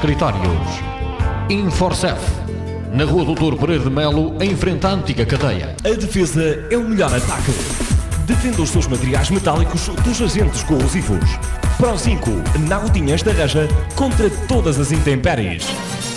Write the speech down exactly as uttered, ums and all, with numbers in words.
escritórios. Inforcef, na Rua Doutor Pereira de Melo, em frente à antiga cadeia. A defesa é o melhor ataque. Defenda os seus materiais metálicos dos agentes corrosivos. Pro cinco, na Gotinhas da Reja, contra todas as intempéries.